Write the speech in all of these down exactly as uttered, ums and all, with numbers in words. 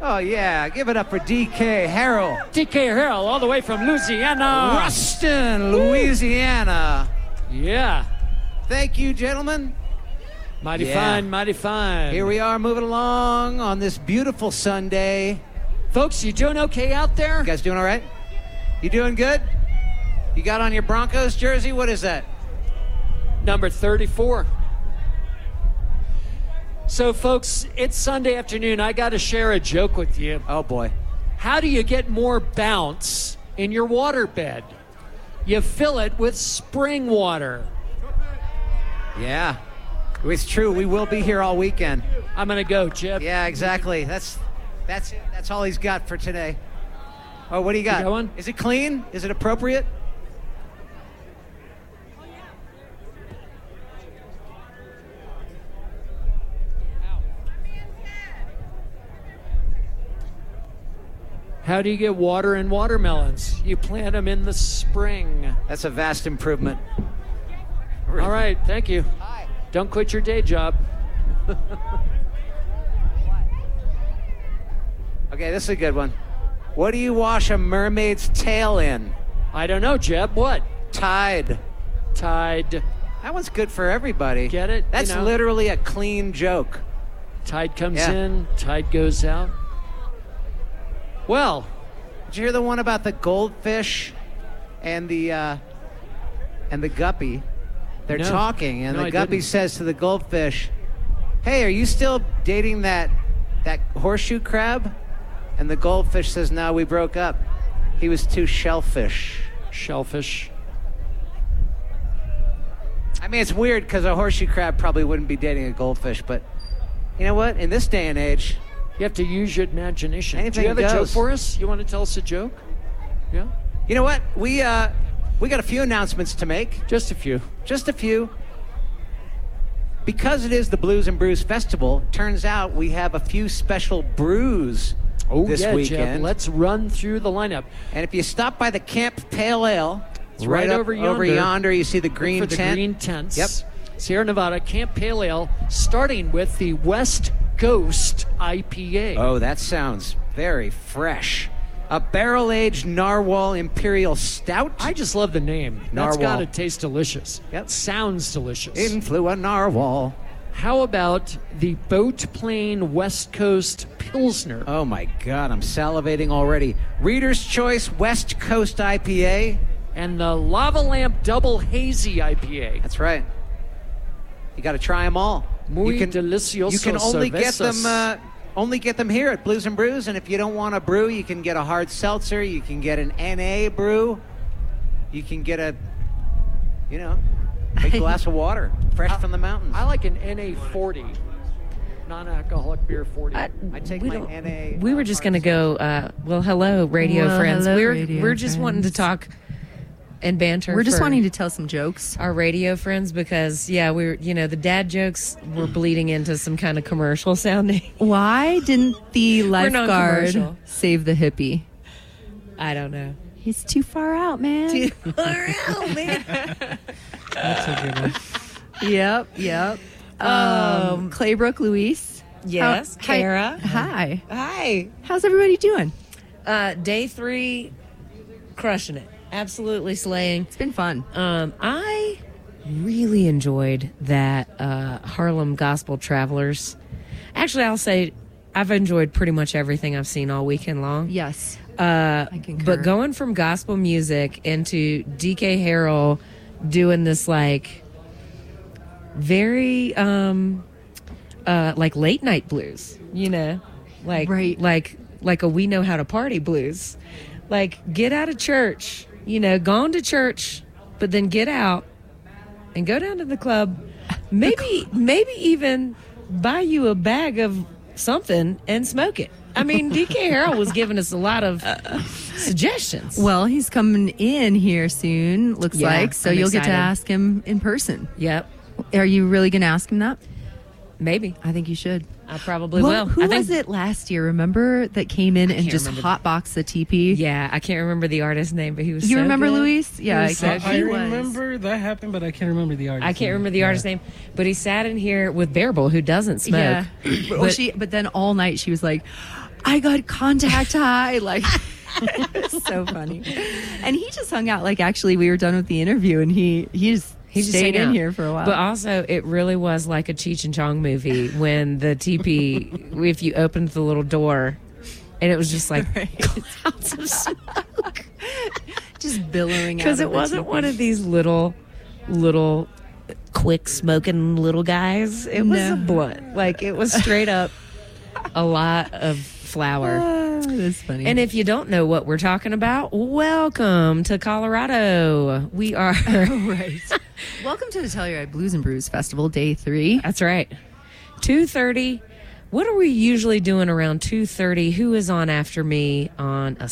Oh, yeah. Give it up for D K Harrell. D K Harrell, all the way from Louisiana. Ruston, Louisiana. Yeah. Thank you, gentlemen. Mighty Yeah. fine, mighty fine. Here we are moving along on this beautiful Sunday. Folks, you doing okay out there? You guys doing all right? You doing good? You got on your Broncos jersey? What is that? Number thirty-four. So, folks, it's Sunday afternoon. I got to share a joke with you. Oh, boy. How do you get more bounce in your waterbed? You fill it with spring water. Yeah. It's true. We will be here all weekend. I'm going to go, Chip. Yeah, exactly. That's that's it. That's all he's got for today. Oh, what do you got? You got one? Is it clean? Is it appropriate? How do you get water in watermelons? You plant them in the spring. That's a vast improvement. All right, thank you. Hi. Don't quit your day job. Okay, this is a good one. What do you wash a mermaid's tail in? I don't know, Jeb. What? Tide. Tide. That one's good for everybody. Get it? That's You know. literally a clean joke. Tide comes Yeah. in, tide goes out. Well, Did you hear the one about the goldfish and the uh, and the guppy? They're No. talking, and No, the I guppy didn't. says to the goldfish, "Hey, are you still dating that that horseshoe crab?" And the goldfish says, "No, we broke up. He was too shellfish." shellfish. I mean, it's weird because a horseshoe crab probably wouldn't be dating a goldfish, but you know what? In this day and age, You have to use your imagination. Anything Do you have a joke goes. for us? You want to tell us a joke? Yeah? you know what? We uh, we got a few announcements to make. Just a few. Just a few. Because it is the Blues and Brews Festival, turns out we have a few special brews Oh, this yeah, weekend. Jeb. Let's run through the lineup. And if you stop by the Camp Pale Ale, it's Right right, up over over yonder. yonder. You see the green for the tent. green tents. Yep. Sierra Nevada Camp Pale Ale, starting with the West Coast I P A. Oh, that sounds very fresh. A barrel-aged Narwhal Imperial Stout. I just love the name. That's Narwhal. got to taste delicious. Yep. Sounds delicious. Influa Narwhal. How about the Boat Plane West Coast Pilsner? Oh my God, I'm salivating already. Reader's Choice West Coast I P A. And the Lava Lamp Double Hazy I P A. That's right. You got to try them all. Muy you can, delicioso You can only get cervezas. them. Uh, only get them here at Blues and Brews. And if you don't want a brew, you can get a hard seltzer. You can get an N A brew. You can get a, you know, a glass of water, fresh from the mountains. I like an N A forty, non-alcoholic beer forty. I, I take we my don't- N A. We were just going to go, uh, well, hello, radio Well, friends. hello, we're radio we're just wanting to friends. talk and banter. We're just for wanting to tell some jokes. our radio friends because, yeah, we were, you know, the dad jokes were bleeding into some kind of commercial sounding. Why didn't the lifeguard non-commercial. save the hippie? I don't know. He's too far out, man. Oh, man. That's a good one. Yep, yep. Um, Claybrook Luis. Yes, How- hi- Kara. Hi. Hi. How's everybody doing? Uh, day three, crushing it. Absolutely slaying. It's been fun. Um, I really enjoyed that uh, Harlem Gospel Travelers. Actually, I'll say I've enjoyed pretty much everything I've seen all weekend long. Yes. Uh, I concur. but going from gospel music into D K Harrell doing this like very um, uh, like late night blues, you know, like Right. like like a we know how to party blues, like get out of church, you know, gone to church, but then get out and go down to the club, maybe maybe even buy you a bag of something and smoke it. I mean, D K Harrell was giving us a lot of suggestions. Well, he's coming in here soon, looks Yeah, like, so I'm you'll get to excited. ask him in person. Yep, Are you really going to ask him that? maybe. I think you should. I probably What- will. Who I think, was it last year? Remember that came in and can't just remember. hotboxed the teepee? Yeah, I can't remember the artist's name, but he was You so remember good. Luis? Yeah, He was so I- good. I he was. remember that happened, but I can't remember the artist. I can't name. remember the artist's Yeah. name, but he sat in here with Bearable, who doesn't smoke. Yeah. well, But- she, but then all night she was like, I got contact high. Like, it was so funny. And he just hung out. Like, actually, we were done with the interview, and he he just He just stayed hung in out. here for a while. But also, it really was like a Cheech and Chong movie when the teepee, if you opened the little door, and it was just like clouds of smoke. just billowing out. Because of it the wasn't teepee. one of these little, little, quick smoking little guys. It was No. a blunt. Like, it was straight up a lot of flour. Oh, that's funny. And if you don't know what we're talking about, welcome to Colorado. We are. right. Welcome to the Telluride Blues and Brews Festival, day three. That's right. two thirty. What are we usually doing around two thirty? Who is on after me on a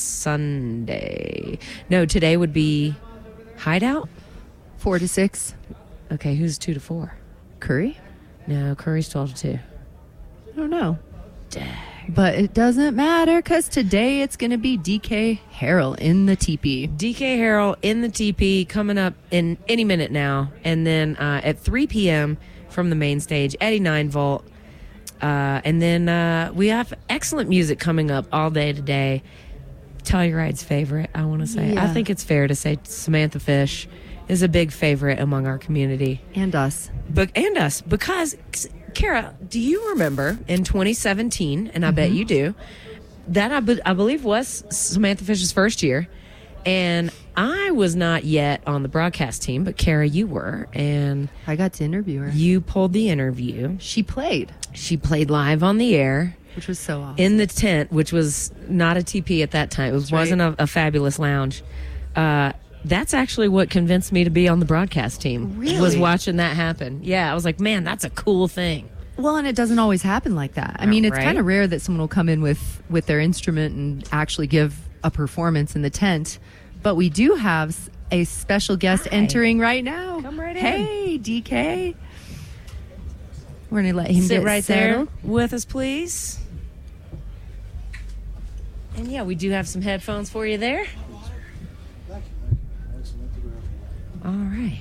Sunday? No, today would be Hideout? Four to six. Okay, who's two to four? Curry? No, Curry's twelve to two. I don't know. Dang. But it doesn't matter because today it's going to be D K Harrell in the teepee. D K Harrell in the T P coming up in any minute now. And then uh, at three p.m. from the main stage, Eddie Nine Volt. Uh, and then uh, we have excellent music coming up all day today. Telluride's favorite, I want to say. Yeah. I think it's fair to say Samantha Fish is a big favorite among our community. And us. But, and us. Because, Kara, do you remember in twenty seventeen, and I bet you do, that I, be- I believe was Samantha Fish's first year, and I was not yet on the broadcast team, but Kara, you were, and I got to interview her. you pulled the interview. She played, She played live on the air which was so awesome. in the tent, which was not a T P at that time. It That's wasn't right. a, a fabulous lounge. Uh, that's actually what convinced me to be on the broadcast team. Really? Was watching that happen. Yeah, I was like, man, that's a cool thing. Well, and it doesn't always happen like that. I mean, it's Right. kind of rare that someone will come in with, with their instrument and actually give a performance in the tent. But we do have s- a special guest Hi. entering right now. Come right in. Hey, D K. We're going to let him Sit get right settled. there with us, please. And yeah, we do have some headphones for you there. All right.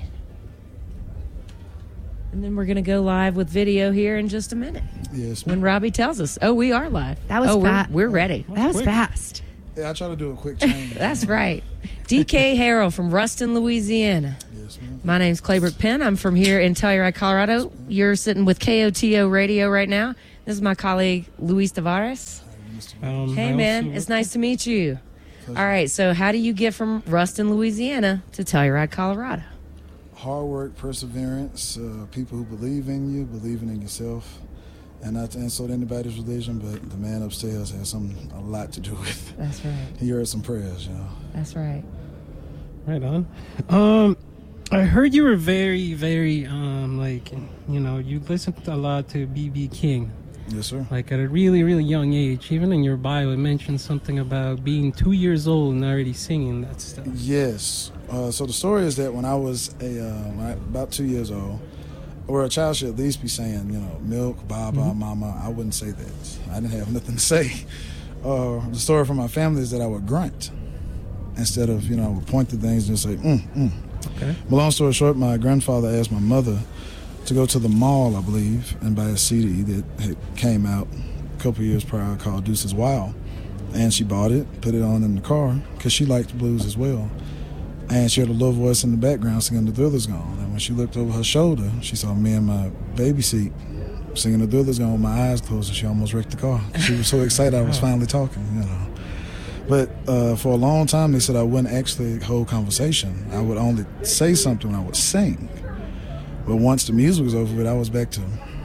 And then we're going to go live with video here in just a minute Yes, when Robbie tells us. Oh, we are live. That was oh, we're, fat. we're ready. That was Quick. fast. yeah. I try to do a quick change. That's right. D K Harrell from Ruston, Louisiana. Yes, ma'am. My name's Claybrook Penn. I'm from here in Telluride, Colorado. You're sitting with K O T O Radio right now. This is my colleague, Luis Tavares. Um, Hey, I man. also- It's nice to meet you. All right. So how do you get from Ruston, Louisiana to Telluride, Colorado? Hard work, perseverance, uh, people who believe in you, believing in yourself, and not to insult anybody's religion, but the man upstairs has some a lot to do with. That's right. He heard some prayers, you know. That's right. Right on. Um, I heard you were very, very, um, like, you know, you listened a lot to B B King, Yes, sir. like at a really, really young age. Even in your bio, it mentioned something about being two years old and already singing that stuff. Yes. Uh, so the story is that when I was a uh, when I, about two years old, or a child should at least be saying, you know, milk, baba, Mm-hmm. mama. I wouldn't say that. I didn't have nothing to say. Uh, the story from my family is that I would grunt instead of, you know, I would point to things and just say, mm, mm. Okay. But long story short, my grandfather asked my mother to go to the mall, I believe, and buy a C D that had came out a couple years prior called Deuces Wild. And she bought it, put it on in the car, because she liked blues as well. And she heard a little voice in the background singing The Thriller's Gone. And when she looked over her shoulder, she saw me in my baby seat singing The Thriller's Gone with my eyes closed, and she almost wrecked the car. She was so excited I was finally talking, you know. But uh, for a long time, they said I wouldn't actually hold conversation. I would only say something when I would sing. But once the music was over with, I was back to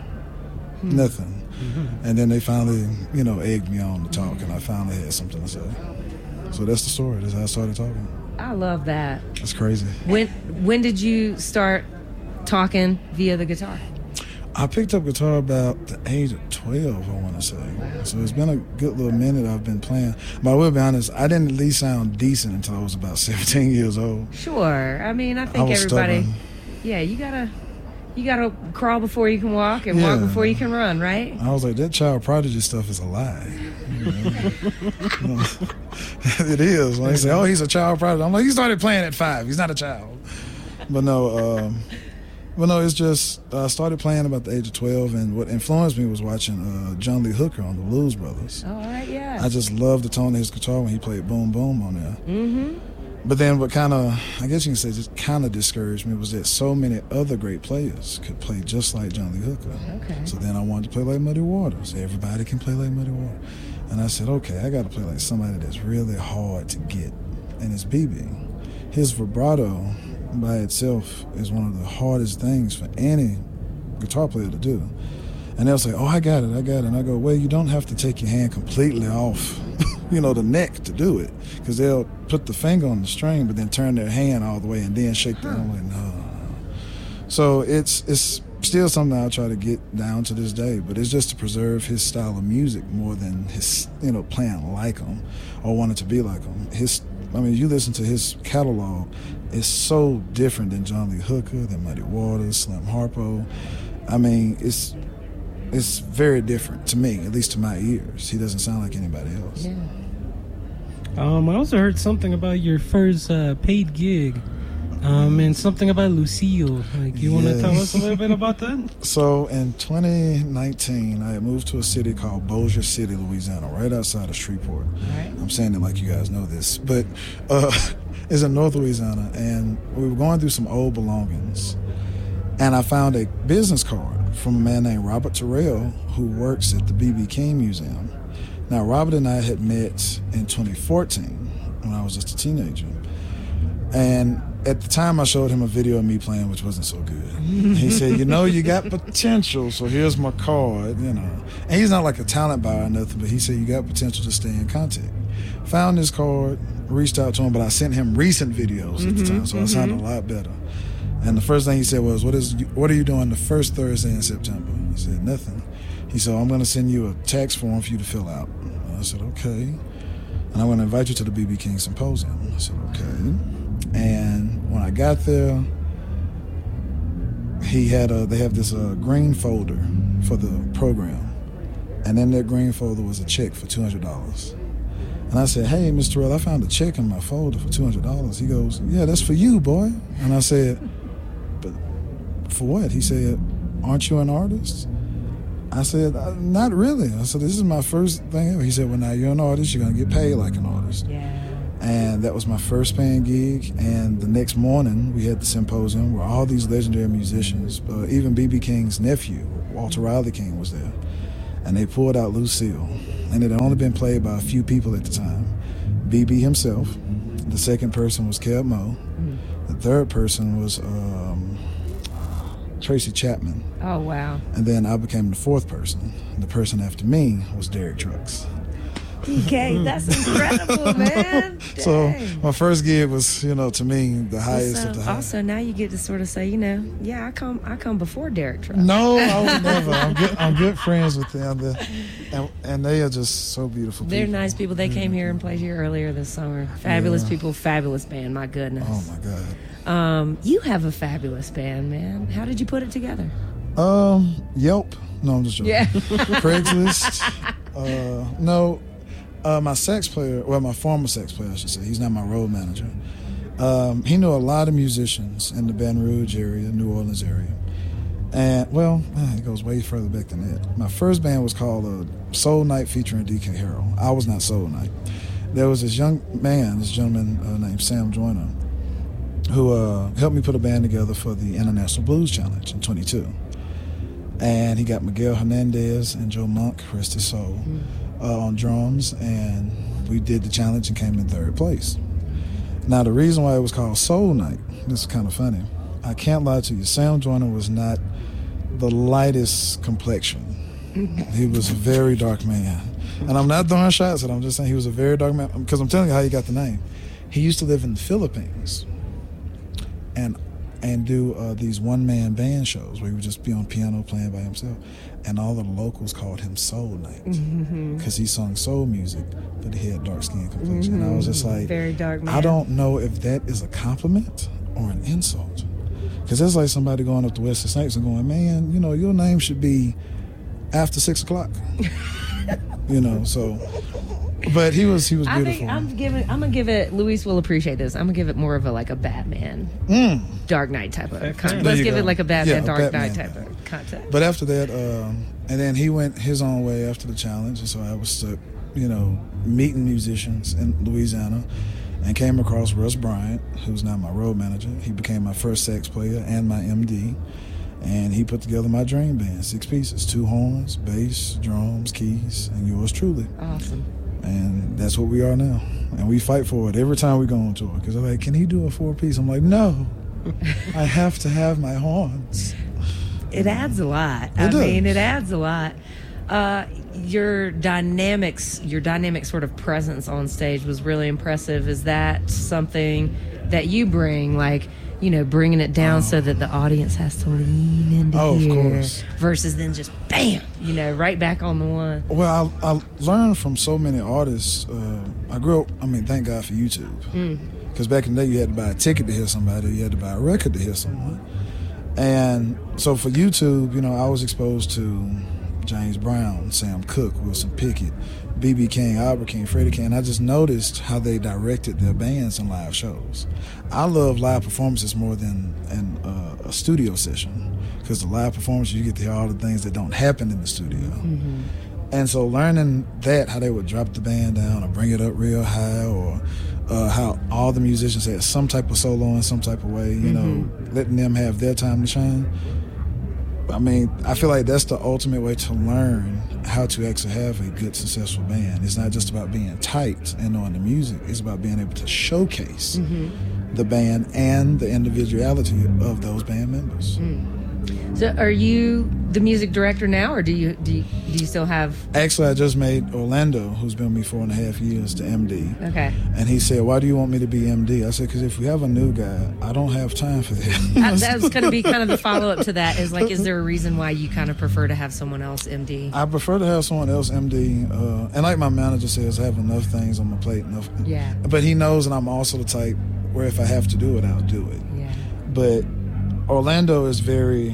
nothing. Mm-hmm. And then they finally, you know, egged me on to talk, and I finally had something to say. So that's the story. That's how I started talking. I love that. That's crazy. When when did you start talking via the guitar? I picked up guitar about the age of twelve, I want to say. So it's been a good little minute I've been playing. But I will be honest, I didn't at least sound decent until I was about seventeen years old. Sure. I mean, I I think was everybody. stubborn. Yeah, you gotta, you gotta crawl before you can walk, and walk Yeah. before you can run, right? I was like, that child prodigy stuff is a lie. You know? You know, it is. When they say, oh, he's a child prodigy, I'm like, he started playing at five. He's not a child. But no, um, Well, no, it's just I uh, started playing about the age of twelve, and what influenced me was watching uh, John Lee Hooker on the Blues Brothers. All right, yeah. I just loved the tone of his guitar when he played Boom Boom on there. Mm-hmm. But then what kind of, I guess you can say, just kind of discouraged me was that so many other great players could play just like John Lee Hooker. Okay. So then I wanted to play like Muddy Waters. Everybody can play like Muddy Waters. And I said, okay, I got to play like somebody that's really hard to get, and it's B B. His vibrato by itself is one of the hardest things for any guitar player to do. And they'll say, oh, I got it, I got it. And I go, well, you don't have to take your hand completely off, you know, the neck to do it. Because they'll put the finger on the string, but then turn their hand all the way and then shake their arm. Like, no. So it's it's still something I'll try to get down to this day, but it's just to preserve his style of music more than his, you know, playing like him or wanting to be like him. His, I mean, you listen to his catalog, it's so different than John Lee Hooker, than Muddy Waters, Slim Harpo. I mean, it's it's very different to me, at least to my ears. He doesn't sound like anybody else. Yeah. Um, I also heard something about your first uh, paid gig. Um, and something about Lucille. Like, you want to Yes. tell us a little bit about that? So in twenty nineteen, I had moved to a city called Bossier City, Louisiana, right outside of Shreveport. Right. I'm saying it like you guys know this, but uh, it's in North Louisiana, and we were going through some old belongings, and I found a business card from a man named Robert Terrell, who works at the B B. King Museum. Now, Robert and I had met in twenty fourteen when I was just a teenager, and at the time, I showed him a video of me playing, which wasn't so good. He said, you know, you got potential, so here's my card, you know. And he's not like a talent buyer or nothing, but he said, you got potential to stay in contact. Found his card, reached out to him, but I sent him recent videos mm-hmm, at the time, so mm-hmm. I sounded a lot better. And the first thing he said was, what is, what are you doing the first Thursday in September? I said, nothing. He said, I'm going to send you a tax form for you to fill out. And I said, okay. And I'm going to invite you to the B B. King Symposium. I said, okay. And when I got there, he had a, they have this uh, green folder for the program. And in that green folder was a check for two hundred dollars. And I said, hey, Mister Terrell, I found a check in my folder for two hundred dollars. He goes, yeah, that's for you, boy. And I said, but for what? He said, aren't you an artist? I said, not really. I said, this is my first thing ever. He said, well, now you're an artist. You're going to get paid like an artist. Yeah. And that was my first paying gig. And the next morning, we had the symposium where all these legendary musicians, uh, even B B. King's nephew, Walter Riley King, was there. And they pulled out Lucille. And it had only been played by a few people at the time. B B himself. The second person was Keb Mo. Mm. The third person was um, Tracy Chapman. Oh, wow. And then I became the fourth person. The person after me was Derek Trucks. D K, that's incredible, man. So Dang. my first gig was, you know, to me, the highest so, of the high. Also, now you get to sort of say, you know, yeah, I come, I come before Derek Trucks. No, I would never. I'm good. I'm good friends with them, and, and they are just so beautiful. They're people. nice people. They came here and played here earlier this summer. Fabulous Yeah. people, fabulous band. My goodness. Oh my God. Um, you have a fabulous band, man. How did you put it together? Um, Yelp. No, I'm just joking. Yeah. Craigslist. Uh, no. Uh, my sax player, well, my former sax player, I should say, he's not my road manager. Um, he knew a lot of musicians in the Baton Rouge area, New Orleans area. And, well, it goes way further back than that. My first band was called uh, Soul Night featuring D K Harrell. I was not Soul Night. There was this young man, this gentleman uh, named Sam Joyner, who uh, helped me put a band together for the International Blues Challenge in twenty-two. And he got Miguel Hernandez and Joe Monk, rest his soul, mm. uh, on drums, and we did the challenge and came in third place. Now, the reason why it was called Soul Night, this is kind of funny. I can't lie to you, Sam Joyner was not the lightest complexion. He was a very dark man. And I'm not throwing shots at him, I'm just saying he was a very dark man, because I'm telling you how he got the name. He used to live in the Philippines and and do uh, these one-man band shows where he would just be on piano playing by himself. And all the locals called him Soul Night because mm-hmm. he sung soul music, but he had dark skin complexion. Mm-hmm. And I was just like, very dark man. I don't know if that is a compliment or an insult. Because that's like somebody going up to Wesley Snipes and going, man, you know, your name should be after six o'clock. You know, so But he was he was I beautiful. think I'm giving. I'm gonna give it. Luis will appreciate this. I'm gonna give it more of a like a Batman, Mm. Dark Knight type of. Okay. Con- There let's you give go. it like a Batman, Yeah, Dark Batman. Knight type of concept. But after that, um, and then he went his own way after the challenge, and so I was stuck, you know, meeting musicians in Louisiana, and came across Russ Bryant, who's now my road manager. He became my first sax player and my M D, and he put together my dream band, six pieces, two horns, bass, drums, keys, and yours truly. Awesome. And that's what we are now. And we fight for it every time we go on tour. Because they're like, can he do a four-piece? I'm like, no. I have to have my horns. It adds a lot. It I does. mean, it adds a lot. Uh, your dynamics, your dynamic sort of presence on stage was really impressive. Is that something that you bring, like, you know, bringing it down so that the audience has to lean into Oh, of here course. versus then just bam, you know, right back on the one. Well, I, I learned from so many artists. Uh, I grew up, I mean, thank God for YouTube. Because back in the day, you had to buy a ticket to hear somebody, you had to buy a record to hear someone. And so for YouTube, you know, I was exposed to James Brown, Sam Cooke, Wilson Pickett, B B King, Albert King, Freddie King. I just noticed how they directed their bands in live shows. I love live performances more than an, uh, a studio session, because the live performance, you get to hear all the things that don't happen in the studio. Mm-hmm. And so learning that, how they would drop the band down or bring it up real high, or uh, how all the musicians had some type of solo in some type of way, you know, letting them have their time to shine. I mean, I feel like that's the ultimate way to learn how to actually have a good, successful band. It's not just about being tight and knowing the music. It's about being able to showcase the band and the individuality of those band members. So, are you the music director now, or do you do you, do you still have? Actually, I just made Orlando, who's been with me four and a half years, to M D. Okay, And he said, why do you want me to be M D? I said, because if we have a new guy, I don't have time for that. that, that's going to be kind of the follow up to that. Is like, is there a reason why you kind of prefer to have someone else M D? I prefer to have someone else M D. Uh, and like my manager says, I have enough things on my plate. Enough. Yeah. But he knows that I'm also the type where if I have to do it, I'll do it. Yeah. But Orlando is very,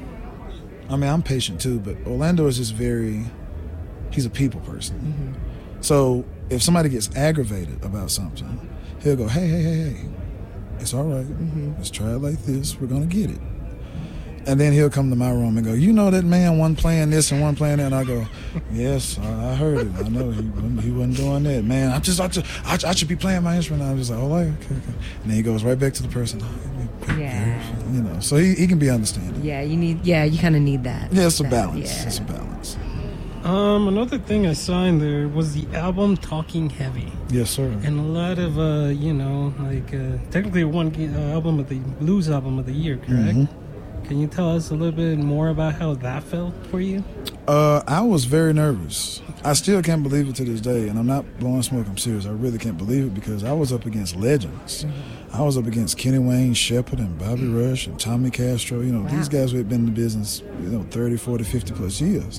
I mean, I'm patient too, but Orlando is just very, he's a people person. Mm-hmm. So if somebody gets aggravated about something, he'll go, hey, hey, hey, hey, it's all right. Mm-hmm. Let's try it like this. We're going to get it. And then he'll come to my room and go, you know that man, one playing this and one playing that? And I go, yes, I I heard it. I know he wasn't, he wasn't doing that. Man, I'm just, I, just I, I should be playing my instrument. I'm just like, oh, okay, okay. And then he goes right back to the person. Yeah. You know, so he, he can be understanding. Yeah, you need. Yeah, you kind of need that. Yeah, it's a That- balance. yeah. It's a balance. Um, another thing I saw in there was the album Talking Heavy, Yes, sir. and a lot of uh, you know, like uh, technically one uh, album of the blues album of the year, correct? Mm-hmm. Can you tell us a little bit more about how that felt for you? Uh, I was very nervous. I still can't believe it to this day, and I'm not blowing smoke. I'm serious. I really can't believe it because I was up against legends. I was up against Kenny Wayne Shepherd and Bobby Rush and Tommy Castro. You know, these guys who had been in the business, you know, thirty, forty, fifty plus years.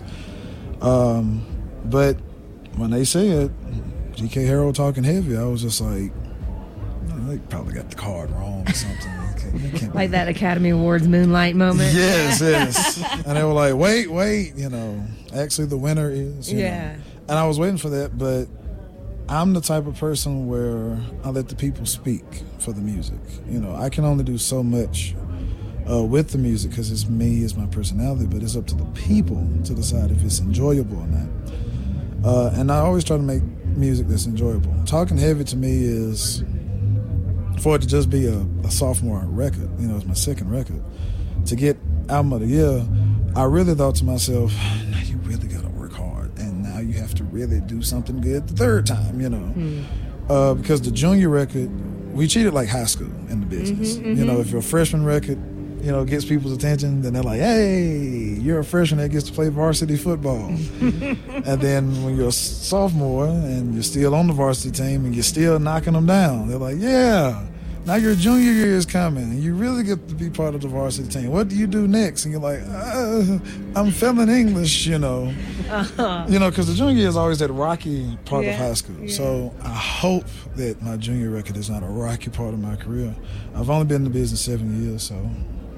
Um, but when they said G K Harold Talking Heavy, I was just like, "Oh, they probably got the card wrong or something. They can't- they can't Like that Academy Awards Moonlight moment. Yes, yes. And they were like, wait, wait, you know, actually the winner is. you Yeah. know. And I was waiting for that, but I'm the type of person where I let the people speak for the music. You know, I can only do so much uh, with the music because it's me, it's my personality, but it's up to the people to decide if it's enjoyable or not. Uh, and I always try to make music that's enjoyable. Talking Heavy to me is for it to just be a, a sophomore record, you know, it's my second record. To get album of the year, I really thought to myself, now you really got to work hard. And now you have to really do something good the third time, you know. Mm. Uh, because the junior record, we treat it like high school in the business. Mm-hmm, You know, if your freshman record, you know, gets people's attention, then they're like, hey, you're a freshman that gets to play varsity football. And then when you're a sophomore and you're still on the varsity team and you're still knocking them down, they're like, yeah, now your junior year is coming and you really get to be part of the varsity team. What do you do next? And you're like, uh, I'm failing English, you know. Uh-huh. You know, because the junior year is always that rocky part Yeah, of high school. yeah. So I hope that my junior record is not a rocky part of my career. I've only been in the business seven years, so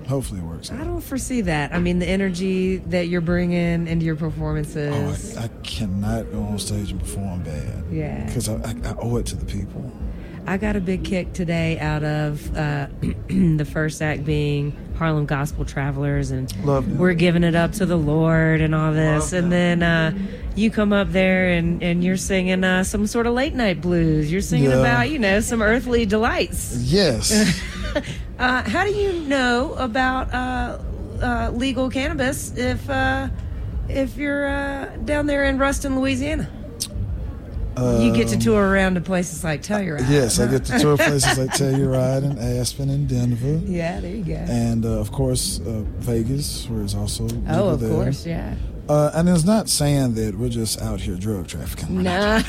Hopefully it works out. I don't foresee that. I mean, the energy that you're bringing into your Oh, performances. I, I cannot go on stage and perform bad. Yeah. Because I, I, I owe it to the people. I got a big kick today out of uh, the first act being Harlem Gospel Travelers, and Love them. we're giving it up to the Lord and all this. And then uh, you come up there and, and you're singing uh, some sort of late night blues. You're singing Yeah. about, you know, some earthly delights. Yes. Uh, how do you know about uh, uh, legal cannabis if uh, if you're uh, down there in Ruston, Louisiana? You get to tour around to places like Telluride. Yes, I huh? get to tour places like Telluride and Aspen and Denver. Yeah, there you go. And, uh, of course, uh, Vegas, where it's also legal Oh, of there. course, yeah. Uh, and it's not saying that we're just out here drug trafficking. We're not.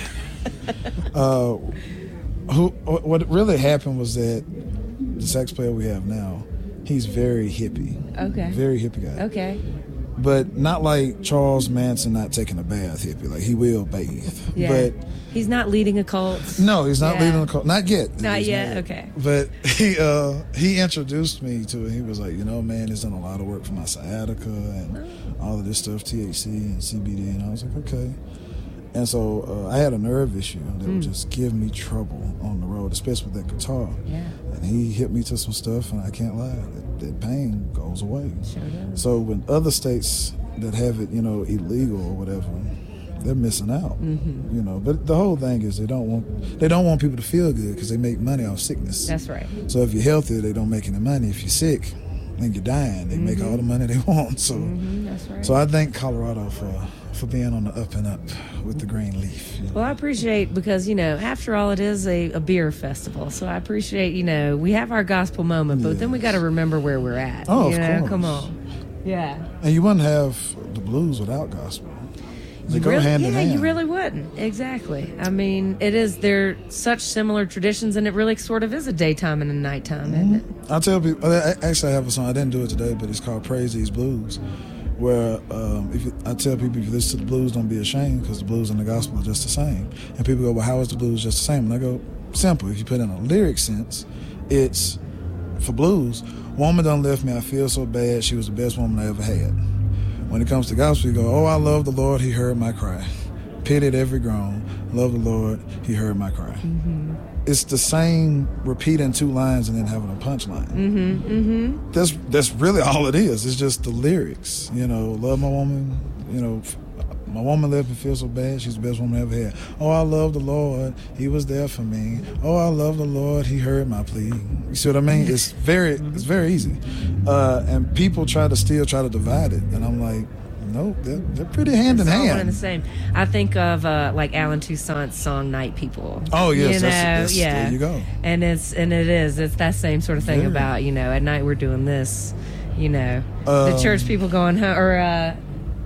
Nah. Uh, who? What really happened was that the sax player we have now, he's very hippie. Okay. Very hippie guy. Okay. But not like Charles Manson not taking a bath hippie. Like, he will bathe. Yeah. But He's not leading a cult. no, he's not Yeah. leading the cult. Not yet. Not He's yet? Okay. But he uh, he introduced me to it. He was like, you know, man, he's done a lot of work for my sciatica and all of this stuff, T H C and C B D. And I was like, okay. And so uh, I had a nerve issue that would just give me trouble on the road, especially with that guitar. Yeah. And he hit me to some stuff, and I can't lie, that, that pain goes away. Sure does. So when other states that have it, you know, illegal or whatever, they're missing out. Mm-hmm. You know, but the whole thing is they don't want they don't want people to feel good because they make money off sickness. That's right. So if you're healthy, they don't make any money. If you're sick and you're dying, they make all the money they want. So, Mm-hmm, that's right. so I thank Colorado for for being on the up and up with the green leaf. You know? Well, I appreciate, because, you know, after all, it is a, a beer festival. So I appreciate, you know, we have our gospel moment, but then we got to remember where we're at. Oh, you of know? course. Come on. Yeah. And you wouldn't have the blues without gospel. They You go really, hand yeah, in hand. you really wouldn't. Exactly. I mean, it is, they're such similar traditions, and it really sort of is a daytime and a nighttime, isn't it? I tell people, I actually I have a song, I didn't do it today, but it's called Praise These Blues, where um, if you, I tell people, if you listen to the blues, don't be ashamed, because the blues and the gospel are just the same. And people go, well, how is the blues just the same? And I go, simple. If you put in a lyric sense, it's, for blues, woman done left me, I feel so bad, she was the best woman I ever had. When it comes to gospel, you go, oh, I love the Lord, he heard my cry. Pitied every groan, love the Lord, he heard my cry. Mm-hmm. It's the same repeating two lines and then having a punchline. Mm-hmm, mm-hmm. That's that's really all it is. It's just the lyrics. You know, love my woman, you know, my woman left me, feel so bad, she's the best woman I ever had. Oh, I love the Lord, he was there for me. Oh, I love the Lord, he heard my plea. You see what I mean? It's very it's very easy. Uh, and people try to still try to divide it. And I'm like, nope, they're, they're pretty hand in It's all one and hand. the same. I think of uh, like Alan Toussaint's song "Night People." Oh, yes, you that's- know, that's- yeah. there you go. And it's and it is. It's that same sort of thing Very. about, you know, at night we're doing this. You know, the Um, church people going huh, or uh,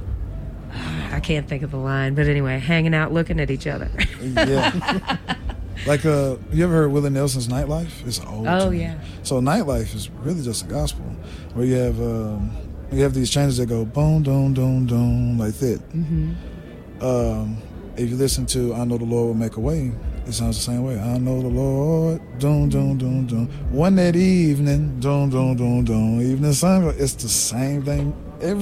I can't think of the line, but anyway, hanging out, looking at each other. Yeah. Like, uh, you ever heard Willie Nelson's Nightlife? It's old. Oh, to me. yeah. So Nightlife is really just a gospel, where you have um, you have these changes that go boom, boom, boom, boom, like that. Mm-hmm. Um, if you listen to "I Know the Lord Will Make a Way," it sounds the same way. I know the Lord, doom, doom, doom, doom. One that evening, doom, doom, doom, doom. Evening sun, it's the same thing